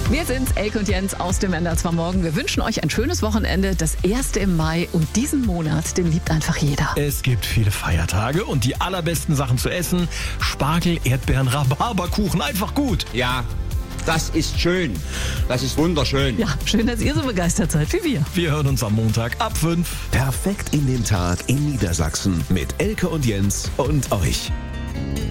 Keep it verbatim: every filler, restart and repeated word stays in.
Wir sind's, Elke und Jens aus dem Ender zwar morgen. Wir wünschen euch ein schönes Wochenende, das erste im Mai. Und diesen Monat, den liebt einfach jeder. Es gibt viele Feiertage und die allerbesten Sachen zu essen. Spargel, Erdbeeren, Rhabarberkuchen, einfach gut. Ja, das ist schön. Das ist wunderschön. Ja, schön, dass ihr so begeistert seid wie wir. Wir hören uns am Montag ab fünf. Perfekt in den Tag in Niedersachsen mit Elke und Jens und euch.